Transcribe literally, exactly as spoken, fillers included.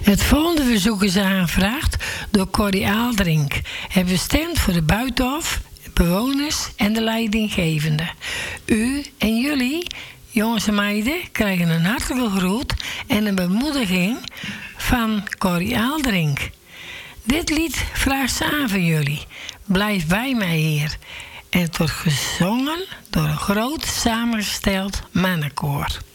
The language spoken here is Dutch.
Het volgende verzoek is aangevraagd door Corrie Aaldrink en bestemd voor de Buitenhof, bewoners en de leidinggevende. U en jullie, jongens en meiden, krijgen een hartelijke groet en een bemoediging van Corrie Aaldrink. Dit lied vraagt ze aan van jullie. Blijf bij mij, Heer. En het wordt gezongen door een groot samengesteld mannenkoor.